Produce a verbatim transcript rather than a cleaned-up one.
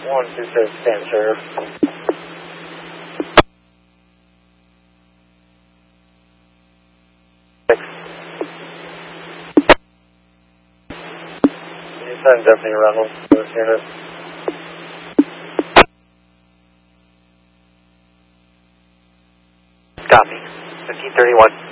one two six, stand serve. Six. Anytime Deputy Reynolds, this unit. Copy. fifteen thirty-one.